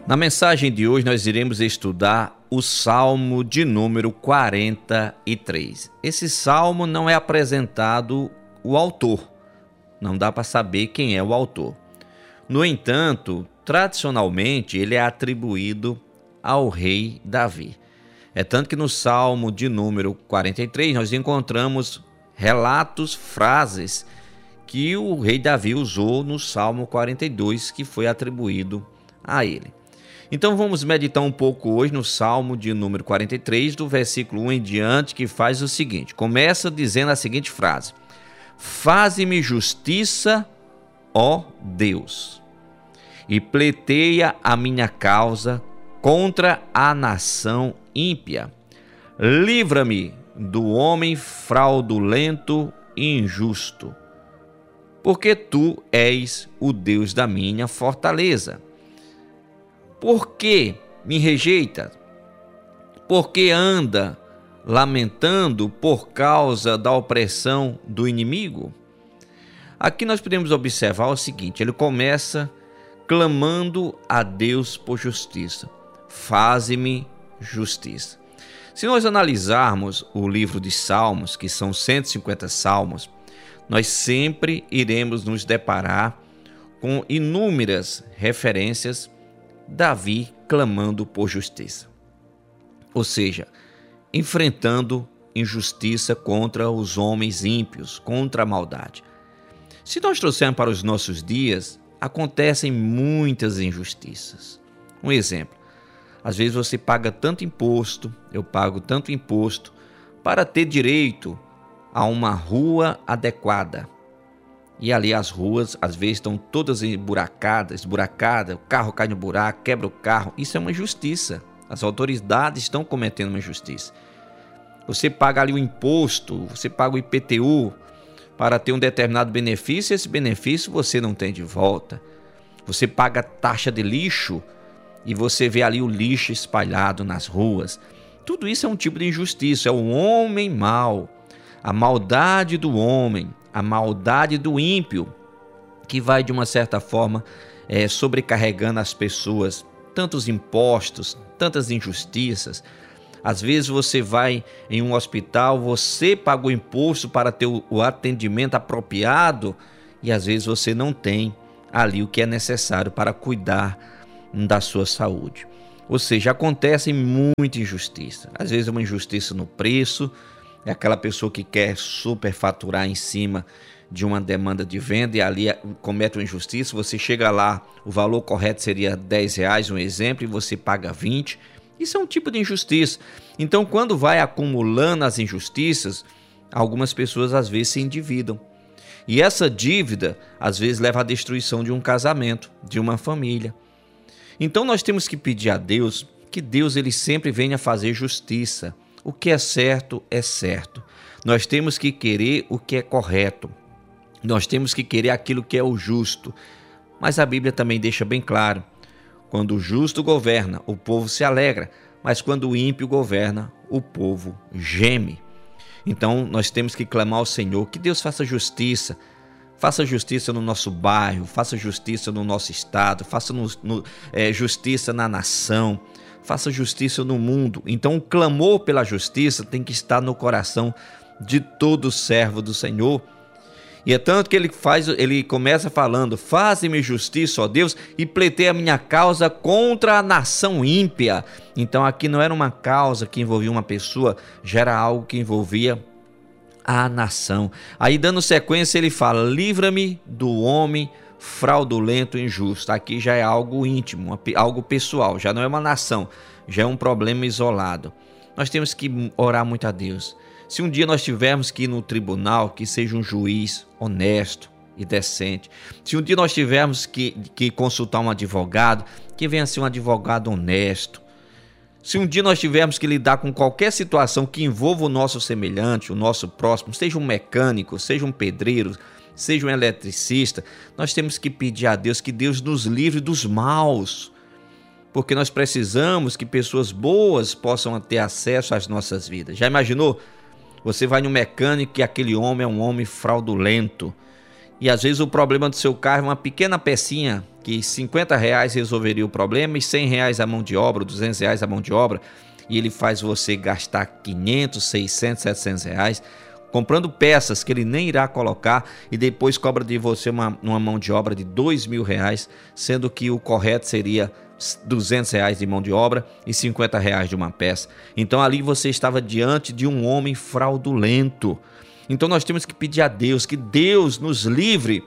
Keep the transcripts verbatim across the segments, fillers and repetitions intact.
Na mensagem de hoje nós iremos estudar o Salmo de número quarenta e três. Esse salmo não é apresentado o autor, não dá para saber quem é o autor. No entanto, tradicionalmente ele é atribuído ao rei Davi. É tanto que no Salmo de número quarenta e três nós encontramos relatos, frases que o rei Davi usou no Salmo quarenta e dois, que foi atribuído a ele. Então vamos meditar um pouco hoje no Salmo de número quarenta e três, do versículo um em diante, que faz o seguinte. Começa dizendo a seguinte frase: Faze-me justiça, ó Deus, e pleiteia a minha causa contra a nação ímpia. Livra-me do homem fraudulento e injusto, porque tu és o Deus da minha fortaleza. Por que me rejeita? Por que anda lamentando por causa da opressão do inimigo? Aqui nós podemos observar o seguinte: ele começa clamando a Deus por justiça. Faze-me justiça. Se nós analisarmos o livro de Salmos, que são cento e cinquenta salmos, nós sempre iremos nos deparar com inúmeras referências Davi clamando por justiça, ou seja, enfrentando injustiça contra os homens ímpios, contra a maldade. Se nós trouxermos para os nossos dias, acontecem muitas injustiças. Um exemplo: às vezes você paga tanto imposto, eu pago tanto imposto para ter direito a uma rua adequada. E ali as ruas, às vezes, estão todas emburacadas, esburacadas, o carro cai no buraco, quebra o carro. Isso é uma injustiça. As autoridades estão cometendo uma injustiça. Você paga ali o imposto, você paga o I P T U para ter um determinado benefício, e esse benefício você não tem de volta. Você paga taxa de lixo e você vê ali o lixo espalhado nas ruas. Tudo isso é um tipo de injustiça, é o homem mau, a maldade do homem, a maldade do ímpio, que vai de uma certa forma é, sobrecarregando as pessoas, tantos impostos, tantas injustiças. Às vezes você vai em um hospital, você pagou imposto para ter o, o atendimento apropriado, e às vezes você não tem ali o que é necessário para cuidar da sua saúde. Ou seja, acontece muita injustiça. Às vezes é uma injustiça no preço, é aquela pessoa que quer superfaturar em cima de uma demanda de venda e ali comete uma injustiça. Você chega lá, o valor correto seria dez reais, um exemplo, e você paga vinte. Isso é um tipo de injustiça. Então, quando vai acumulando as injustiças, algumas pessoas às vezes se endividam. E essa dívida, às vezes, leva à destruição de um casamento, de uma família. Então, nós temos que pedir a Deus que Deus ele sempre venha fazer justiça. O que é certo é certo. Nós temos que querer o que é correto. Nós temos que querer aquilo que é o justo. Mas a Bíblia também deixa bem claro: quando o justo governa, o povo se alegra, mas quando o ímpio governa, o povo geme. Então nós temos que clamar ao Senhor que Deus faça justiça. Faça justiça no nosso bairro, faça justiça no nosso estado, faça no, no, é, justiça na nação, faça justiça no mundo. Então o clamor pela justiça tem que estar no coração de todo servo do Senhor. E é tanto que ele faz, ele começa falando: faze-me justiça, ó Deus, e pleiteia a minha causa contra a nação ímpia. Então aqui não era uma causa que envolvia uma pessoa, já era algo que envolvia a nação. Aí, dando sequência, ele fala: livra-me do homem fraudulento e injusto. Aqui já é algo íntimo, algo pessoal, já não é uma nação, já é um problema isolado. Nós temos que orar muito a Deus. Se um dia nós tivermos que ir no tribunal, que seja um juiz honesto e decente. Se um dia nós tivermos que, que consultar um advogado, que venha ser um advogado honesto. Se um dia nós tivermos que lidar com qualquer situação que envolva o nosso semelhante, o nosso próximo, seja um mecânico, seja um pedreiro, seja um eletricista, nós temos que pedir a Deus que Deus nos livre dos maus, porque nós precisamos que pessoas boas possam ter acesso às nossas vidas. Já imaginou? Você vai no mecânico e aquele homem é um homem fraudulento, E às vezes o problema do seu carro é uma pequena pecinha que cinquenta reais resolveria o problema e cem reais a mão de obra, duzentos reais a mão de obra, e ele faz você gastar quinhentos, seiscentos, setecentos reais comprando peças que ele nem irá colocar e depois cobra de você uma, uma mão de obra de dois mil reais, sendo que o correto seria duzentos reais de mão de obra e cinquenta reais de uma peça. Então ali você estava diante de um homem fraudulento. Então nós temos que pedir a Deus que Deus nos livre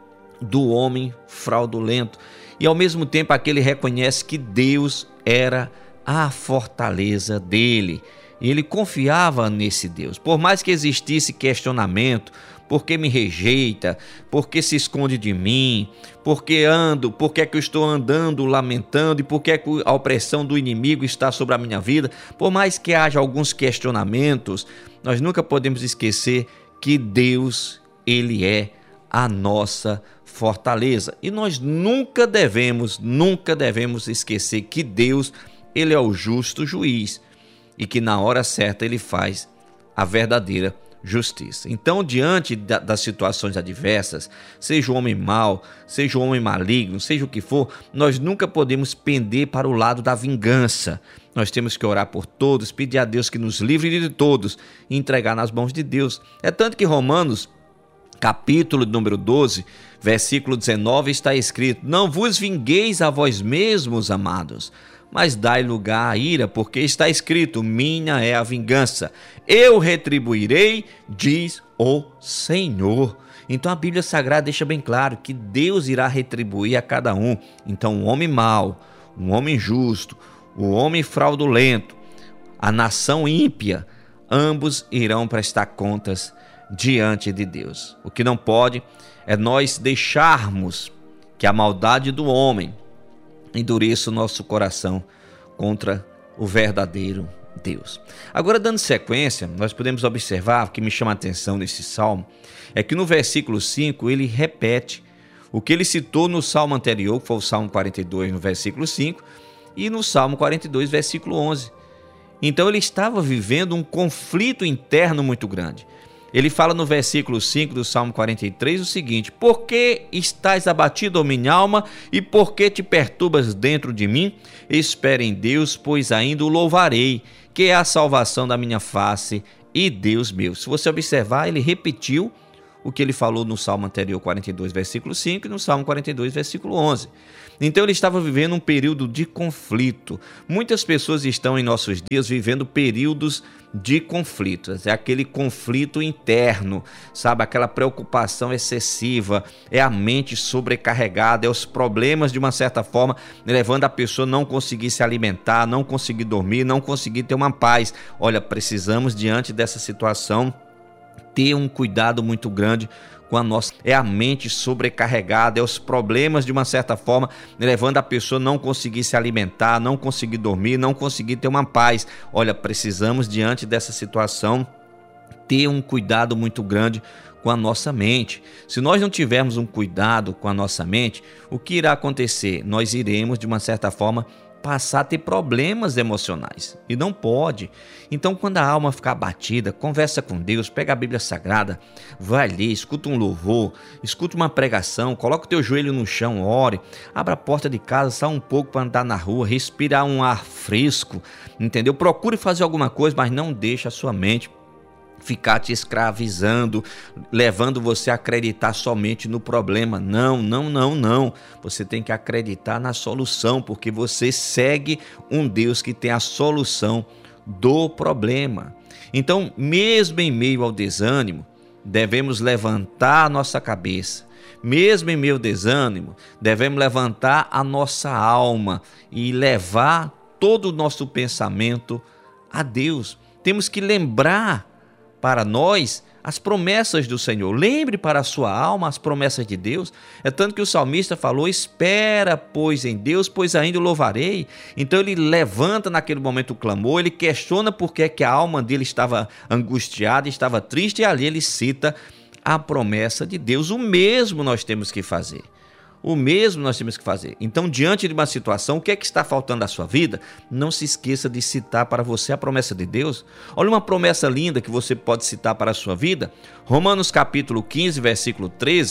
do homem fraudulento. E ao mesmo tempo aquele reconhece que Deus era a fortaleza dele. Ele confiava nesse Deus. Por mais que existisse questionamento, por que me rejeita, por que se esconde de mim, por que ando, por que é que eu estou andando lamentando e por que é que a opressão do inimigo está sobre a minha vida, por mais que haja alguns questionamentos, nós nunca podemos esquecer que Deus, ele é a nossa fortaleza. E nós nunca devemos, nunca devemos esquecer que Deus, ele é o justo juiz e que na hora certa ele faz a verdadeira justiça. Então, diante da, das situações adversas, seja o homem mau, seja o homem maligno, seja o que for, nós nunca podemos pender para o lado da vingança. Nós temos que orar por todos, pedir a Deus que nos livre de todos e entregar nas mãos de Deus. É tanto que Romanos, capítulo número doze, versículo dezenove, está escrito: não vos vingueis a vós mesmos, amados, mas dai lugar à ira, porque está escrito: minha é a vingança, eu retribuirei, diz o Senhor. Então a Bíblia Sagrada deixa bem claro que Deus irá retribuir a cada um. Então um homem mau, um homem justo, o homem fraudulento, a nação ímpia, ambos irão prestar contas diante de Deus. O que não pode é nós deixarmos que a maldade do homem endureça o nosso coração contra o verdadeiro Deus. Agora, dando sequência, nós podemos observar, o que me chama a atenção nesse salmo, é que no versículo cinco ele repete o que ele citou no salmo anterior, que foi o salmo quarenta e dois, no versículo cinco, e no salmo quarenta e dois, versículo onze. Então ele estava vivendo um conflito interno muito grande. Ele fala no versículo cinco do Salmo quarenta e três o seguinte: por que estás abatido, ó minha alma, e por que te perturbas dentro de mim? Espere em Deus, pois ainda o louvarei, que é a salvação da minha face e Deus meu. Se você observar, ele repetiu o que ele falou no Salmo anterior, quarenta e dois, versículo cinco, e no Salmo quarenta e dois, versículo onze. Então ele estava vivendo um período de conflito. Muitas pessoas estão em nossos dias vivendo períodos de conflitos. É aquele conflito interno, sabe? Aquela preocupação excessiva, é a mente sobrecarregada, é os problemas de uma certa forma, levando a pessoa a não conseguir se alimentar, não conseguir dormir, não conseguir ter uma paz. Olha, precisamos diante dessa situação ter um cuidado muito grande com a nossa, é a mente sobrecarregada, é os problemas de uma certa forma, levando a pessoa a não conseguir se alimentar, não conseguir dormir, não conseguir ter uma paz. Olha, precisamos diante dessa situação ter um cuidado muito grande com a nossa mente. Se nós não tivermos um cuidado com a nossa mente, o que irá acontecer? Nós iremos de uma certa forma passar a ter problemas emocionais, e não pode. Então, quando a alma ficar abatida, conversa com Deus, pega a Bíblia Sagrada, vai ler, escuta um louvor, escuta uma pregação, coloca o teu joelho no chão, ore, abra a porta de casa, sai um pouco para andar na rua, respirar um ar fresco, entendeu? Procure fazer alguma coisa, mas não deixe a sua mente ficar te escravizando, levando você a acreditar somente no problema. Não, não, não, não. Você tem que acreditar na solução, porque você segue um Deus que tem a solução do problema. Então, mesmo em meio ao desânimo, devemos levantar a nossa cabeça. Mesmo em meio ao desânimo, devemos levantar a nossa alma e levar todo o nosso pensamento a Deus. Temos que lembrar para nós as promessas do Senhor. Lembre para a sua alma as promessas de Deus. É tanto que o salmista falou: espera, pois, em Deus, pois ainda o louvarei. Então ele levanta naquele momento o clamor, ele questiona por que, que a alma dele estava angustiada, estava triste, e ali ele cita a promessa de Deus. O mesmo nós temos que fazer. O mesmo nós temos que fazer. Então, diante de uma situação, o que é que está faltando à sua vida? Não se esqueça de citar para você a promessa de Deus. Olha uma promessa linda que você pode citar para a sua vida. Romanos capítulo quinze, versículo treze.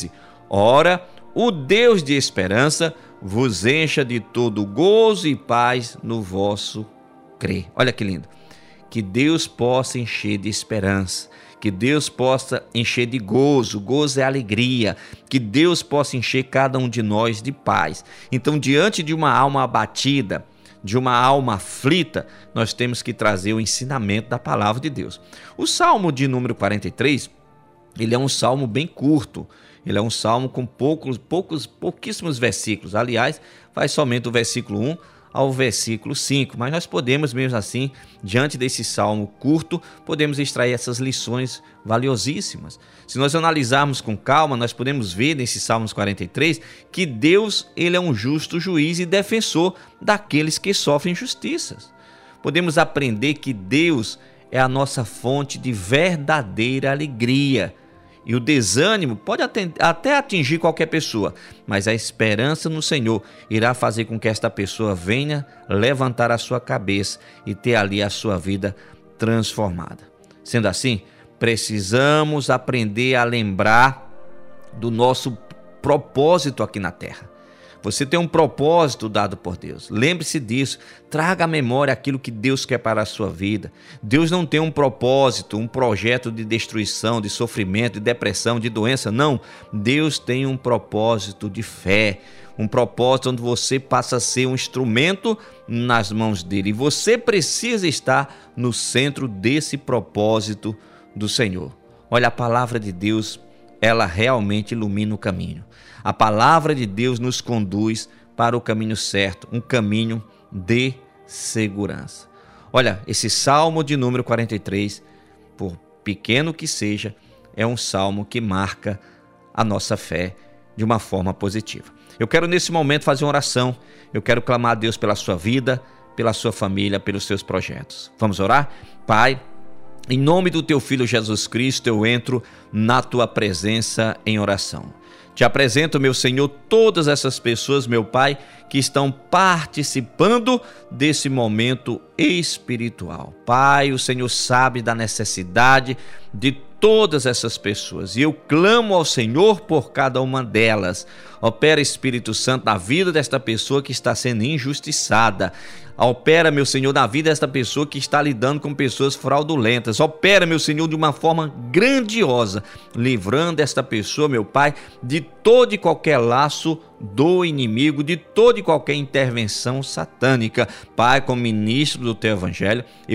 Ora, o Deus de esperança vos encha de todo gozo e paz no vosso crer. Olha que lindo. Que Deus possa encher de esperança, que Deus possa encher de gozo, gozo é alegria, que Deus possa encher cada um de nós de paz. Então, diante de uma alma abatida, de uma alma aflita, nós temos que trazer o ensinamento da palavra de Deus. O Salmo de número quarenta e três, ele é um salmo bem curto, ele é um salmo com poucos, poucos, pouquíssimos versículos. Aliás, vai somente do versículo um ao versículo cinco, mas nós podemos mesmo assim, diante desse salmo curto, podemos extrair essas lições valiosíssimas. Se nós analisarmos com calma, nós podemos ver nesse Salmos quarenta e três que Deus, ele é um justo juiz e defensor daqueles que sofrem injustiças. Podemos aprender que Deus é a nossa fonte de verdadeira alegria. E o desânimo pode até atingir qualquer pessoa, mas a esperança no Senhor irá fazer com que esta pessoa venha levantar a sua cabeça e ter ali a sua vida transformada. Sendo assim, precisamos aprender a lembrar do nosso propósito aqui na terra. Você tem um propósito dado por Deus. Lembre-se disso. Traga à memória aquilo que Deus quer para a sua vida. Deus não tem um propósito, um projeto de destruição, de sofrimento, de depressão, de doença. Não. Deus tem um propósito de fé. Um propósito onde você passa a ser um instrumento nas mãos dele. E você precisa estar no centro desse propósito do Senhor. Olha, a palavra de Deus, ela realmente ilumina o caminho. A palavra de Deus nos conduz para o caminho certo, um caminho de segurança. Olha, esse Salmo de número quarenta e três, por pequeno que seja, é um salmo que marca a nossa fé de uma forma positiva. Eu quero nesse momento fazer uma oração, eu quero clamar a Deus pela sua vida, pela sua família, pelos seus projetos. Vamos orar? Pai, em nome do teu Filho Jesus Cristo, eu entro na tua presença em oração. Te apresento, meu Senhor, todas essas pessoas, meu Pai, que estão participando desse momento espiritual. Pai, o Senhor sabe da necessidade de todas essas pessoas e eu clamo ao Senhor por cada uma delas. Opera, Espírito Santo, na vida desta pessoa que está sendo injustiçada. Opera, meu Senhor, na vida desta pessoa que está lidando com pessoas fraudulentas. Opera, meu Senhor, de uma forma grandiosa, livrando esta pessoa, meu Pai, de todo e qualquer laço do inimigo, de toda e qualquer intervenção satânica. Pai, como ministro do teu evangelho,